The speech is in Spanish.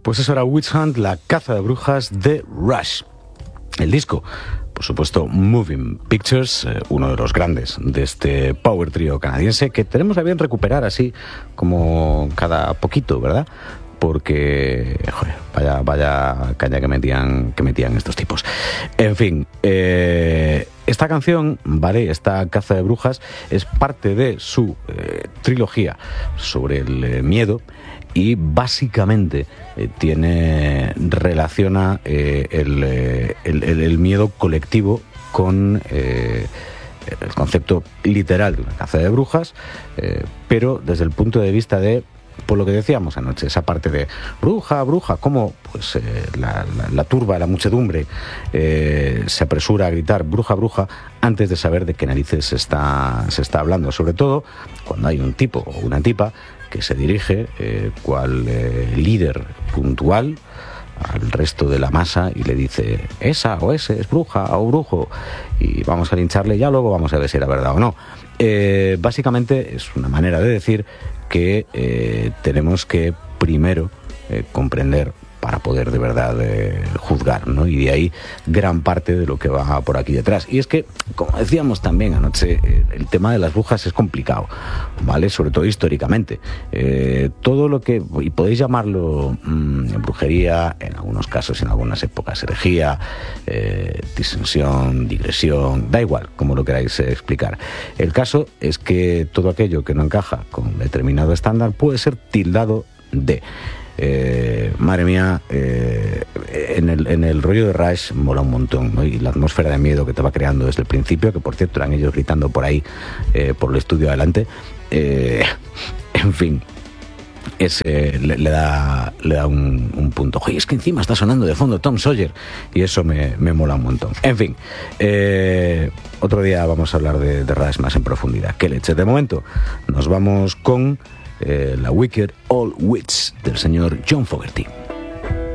Pues eso era Witch Hunt, la caza de brujas de Rush. El disco, por supuesto, Moving Pictures, uno de los grandes de este power trio canadiense, que tenemos a bien recuperar así como cada poquito, ¿verdad? Porque, joder, vaya caña que metían estos tipos. En fin, esta canción, ¿vale? Esta caza de brujas es parte de su trilogía sobre el miedo y básicamente relaciona el miedo colectivo con el concepto literal de una caza de brujas, pero desde el punto de vista de, por lo que decíamos anoche, esa parte de bruja, cómo pues la turba, la muchedumbre se apresura a gritar bruja antes de saber de qué narices se está hablando, sobre todo cuando hay un tipo o una tipa que se dirige cual líder puntual al resto de la masa y le dice esa o ese es bruja o brujo y vamos a lincharle y ya luego vamos a ver si era verdad o no. Básicamente es una manera de decir que tenemos que primero comprender para poder de verdad juzgar, ¿no? Y de ahí gran parte de lo que va por aquí detrás. Y es que, como decíamos también anoche, el tema de las brujas es complicado, ¿vale? Sobre todo históricamente. Todo lo que, y podéis llamarlo brujería, en algunos casos, en algunas épocas, herejía, disensión, digresión, da igual, como lo queráis explicar. El caso es que todo aquello que no encaja con determinado estándar puede ser tildado de... madre mía, en el rollo de Rush mola un montón, ¿no? Y la atmósfera de miedo que te va creando desde el principio, que por cierto eran ellos gritando por ahí, por el estudio adelante, en fin, le da un punto. Oye, es que encima está sonando de fondo Tom Sawyer y eso me mola un montón. En fin, otro día vamos a hablar de Rush más en profundidad. Qué leche. De momento nos vamos con la Wicked Old Witch del señor John Fogerty.